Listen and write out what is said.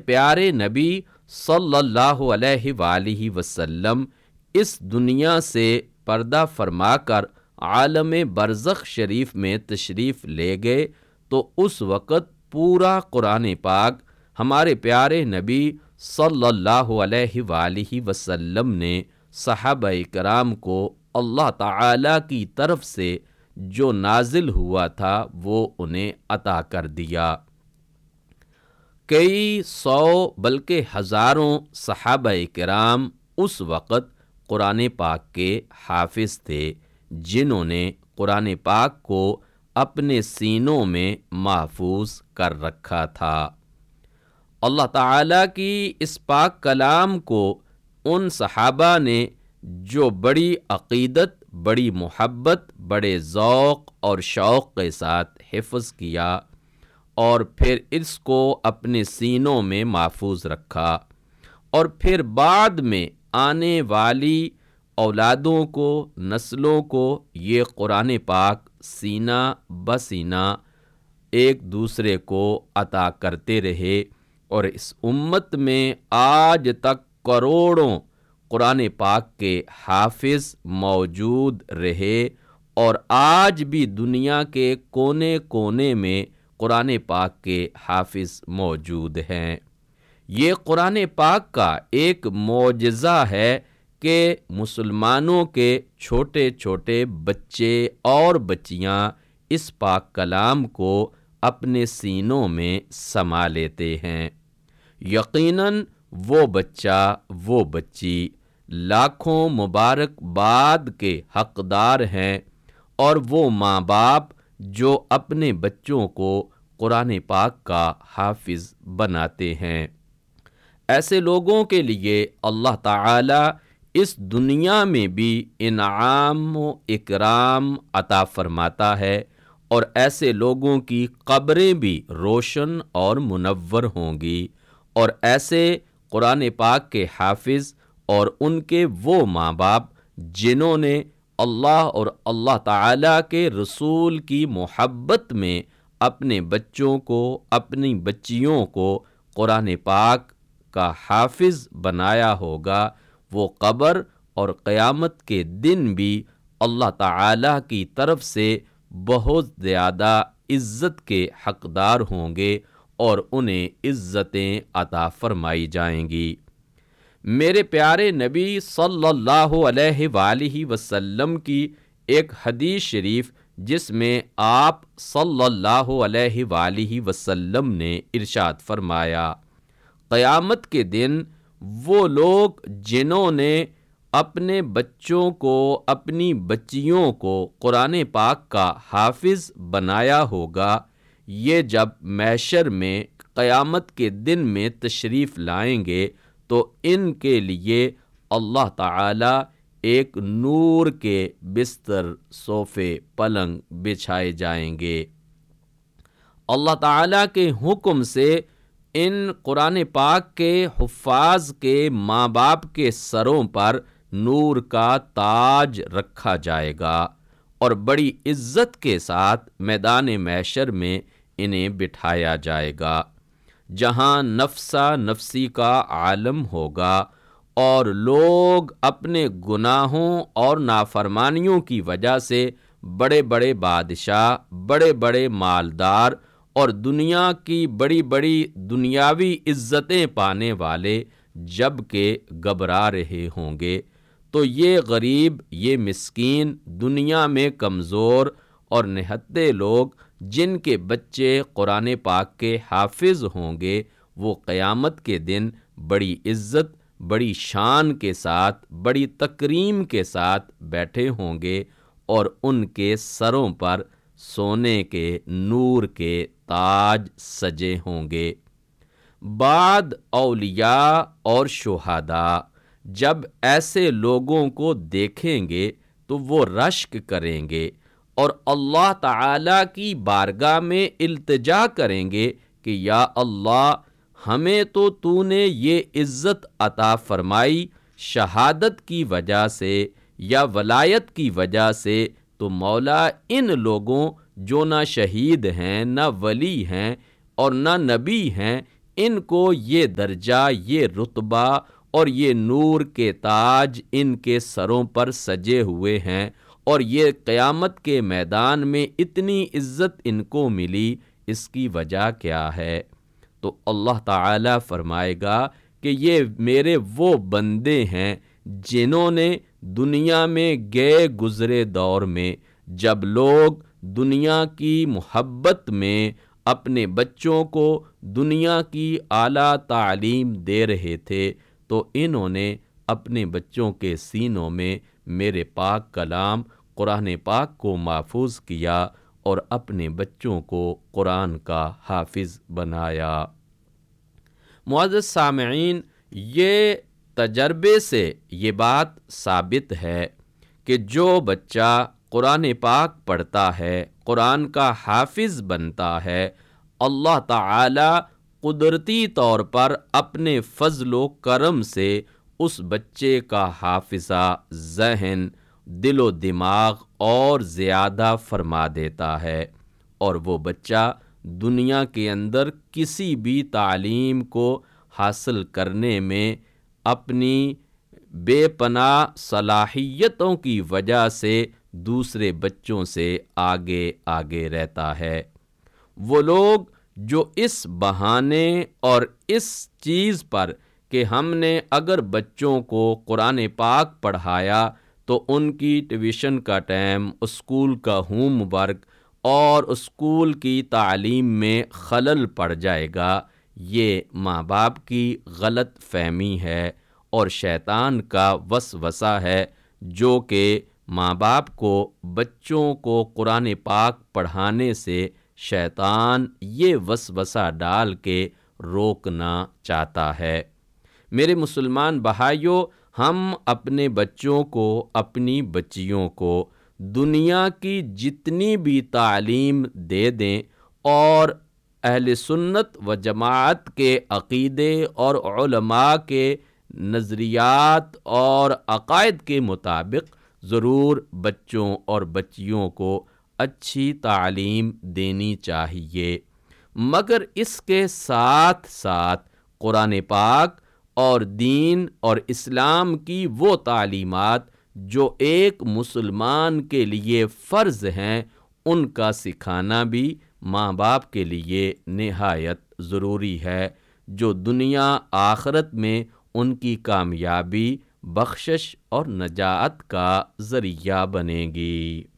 پیارے نبی صلی اللہ علیہ وآلہ وسلم اس دنیا سے پردہ فرما کر عالم برزخ شریف میں تشریف لے گئے تو اس وقت پورا قرآن پاک ہمارے پیارے نبی صلی اللہ علیہ وآلہ وسلم نے صحابہ کرام کو اللہ تعالیٰ کی طرف سے جو نازل ہوا تھا وہ انہیں عطا کر دیا۔ کئی سو بلکہ ہزاروں صحابہ کرام اس وقت قرآن پاک کے حافظ تھے جنہوں نے قرآن پاک کو اپنے سینوں میں محفوظ کر رکھا تھا۔ اللہ تعالیٰ کی اس پاک کلام کو ان صحابہ نے جو بڑی عقیدت، بڑی محبت، بڑے ذوق اور شوق کے ساتھ حفظ کیا اور پھر اس کو اپنے سینوں میں محفوظ رکھا، اور پھر بعد میں آنے والی اولادوں کو، نسلوں کو یہ قرآن پاک سینہ بسینہ ایک دوسرے کو عطا کرتے رہے، اور اس امت میں آج تک کروڑوں قرآن پاک کے حافظ موجود رہے، اور آج بھی دنیا کے کونے کونے میں قرآن پاک کے حافظ موجود ہیں۔ یہ قرآن پاک کا ایک معجزہ ہے کہ مسلمانوں کے چھوٹے چھوٹے بچے اور بچیاں اس پاک کلام کو اپنے سینوں میں سما لیتے ہیں۔ یقیناً وہ بچہ، وہ بچی لاکھوں مبارکباد کے حقدار ہیں، اور وہ ماں باپ جو اپنے بچوں کو قرآن پاک کا حافظ بناتے ہیں۔ ایسے لوگوں کے لیے اللہ تعالیٰ اس دنیا میں بھی انعام و اکرام عطا فرماتا ہے، اور ایسے لوگوں کی قبریں بھی روشن اور منور ہوں گی، اور ایسے قرآن پاک کے حافظ اور ان کے وہ ماں باپ جنہوں نے اللہ اور اللہ تعالیٰ کے رسول کی محبت میں اپنے بچوں کو، اپنی بچیوں کو قرآن پاک کا حافظ بنایا ہوگا، وہ قبر اور قیامت کے دن بھی اللہ تعالیٰ کی طرف سے بہت زیادہ عزت کے حقدار ہوں گے، اور انہیں عزتیں عطا فرمائی جائیں گی۔ میرے پیارے نبی صلی اللہ علیہ وآلہ وسلم کی ایک حدیث شریف جس میں آپ صلی اللہ علیہ وآلہ وسلم نے ارشاد فرمایا، قیامت کے دن وہ لوگ جنہوں نے اپنے بچوں کو، اپنی بچیوں کو قرآن پاک کا حافظ بنایا ہوگا، یہ جب محشر میں قیامت کے دن میں تشریف لائیں گے تو ان کے لیے اللہ تعالیٰ ایک نور کے بستر، صوفے، پلنگ بچھائے جائیں گے۔ اللہ تعالیٰ کے حکم سے ان قرآن پاک کے حفاظ کے ماں باپ کے سروں پر نور کا تاج رکھا جائے گا، اور بڑی عزت کے ساتھ میدان محشر میں انہیں بٹھایا جائے گا، جہاں نفسا نفسی کا عالم ہوگا، اور لوگ اپنے گناہوں اور نافرمانیوں کی وجہ سے بڑے بڑے بادشاہ، بڑے بڑے مالدار اور دنیا کی بڑی بڑی دنیاوی عزتیں پانے والے جب کہ گھبرا رہے ہوں گے، تو یہ غریب، یہ مسکین، دنیا میں کمزور اور نہتے لوگ جن کے بچے قرآن پاک کے حافظ ہوں گے، وہ قیامت کے دن بڑی عزت، بڑی شان کے ساتھ، بڑی تکریم کے ساتھ بیٹھے ہوں گے، اور ان کے سروں پر سونے کے نور کے تاج سجے ہوں گے۔ بعد اولیاء اور شہداء جب ایسے لوگوں کو دیکھیں گے تو وہ رشک کریں گے اور اللہ تعالیٰ کی بارگاہ میں التجا کریں گے کہ یا اللہ، ہمیں تو نے یہ عزت عطا فرمائی شہادت کی وجہ سے یا ولایت کی وجہ سے، تو مولا ان لوگوں جو نہ شہید ہیں، نہ ولی ہیں اور نہ نبی ہیں، ان کو یہ درجہ، یہ رتبہ اور یہ نور کے تاج ان کے سروں پر سجے ہوئے ہیں، اور یہ قیامت کے میدان میں اتنی عزت ان کو ملی، اس کی وجہ کیا ہے؟ تو اللہ تعالیٰ فرمائے گا کہ یہ میرے وہ بندے ہیں جنہوں نے دنیا میں گئے گزرے دور میں جب لوگ دنیا کی محبت میں اپنے بچوں کو دنیا کی اعلیٰ تعلیم دے رہے تھے، تو انہوں نے اپنے بچوں کے سینوں میں میرے پاک کلام قرآن پاک کو محفوظ کیا اور اپنے بچوں کو قرآن کا حافظ بنایا۔ معزز سامعین، یہ تجربے سے یہ بات ثابت ہے کہ جو بچہ قرآن پاک پڑھتا ہے، قرآن کا حافظ بنتا ہے، اللہ تعالی قدرتی طور پر اپنے فضل و کرم سے اس بچے کا حافظہ، ذہن، دل و دماغ اور زیادہ فرما دیتا ہے، اور وہ بچہ دنیا کے اندر کسی بھی تعلیم کو حاصل کرنے میں اپنی بے پناہ صلاحیتوں کی وجہ سے دوسرے بچوں سے آگے آگے رہتا ہے۔ وہ لوگ جو اس بہانے اور اس چیز پر کہ ہم نے اگر بچوں کو قرآن پاک پڑھایا تو ان کی ٹیوشن کا ٹائم، اسکول کا ہوم ورک اور اسکول کی تعلیم میں خلل پڑ جائے گا، یہ ماں باپ کی غلط فہمی ہے اور شیطان کا وسوسہ ہے، جو کہ ماں باپ کو بچوں کو قرآن پاک پڑھانے سے شیطان یہ وسوسہ ڈال کے روکنا چاہتا ہے۔ میرے مسلمان بھائیوں، ہم اپنے بچوں کو، اپنی بچیوں کو دنیا کی جتنی بھی تعلیم دے دیں اور اہل سنت و جماعت کے عقیدے اور علماء کے نظریات اور عقائد کے مطابق ضرور بچوں اور بچیوں کو اچھی تعلیم دینی چاہیے، مگر اس کے ساتھ ساتھ قرآن پاک اور دین اور اسلام کی وہ تعلیمات جو ایک مسلمان کے لیے فرض ہیں، ان کا سکھانا بھی ماں باپ کے لیے نہایت ضروری ہے، جو دنیا آخرت میں ان کی کامیابی، بخشش اور نجات کا ذریعہ بنے گی۔